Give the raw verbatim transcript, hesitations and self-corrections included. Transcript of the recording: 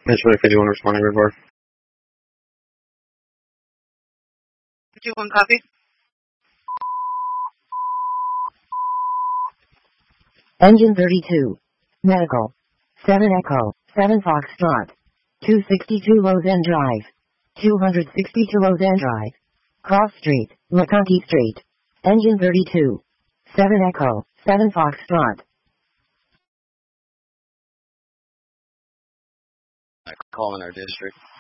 Mitchell fifty-one responding report. fifty-one copy. Engine thirty-two. Medical. seven Echo. seven Foxtrot. two sixty-two Lowe's End Drive. two sixty-two Lowe's End Drive. Cross Street, LeConte Street. Engine thirty-two. seven Echo. seven Foxtrot. Calling our district.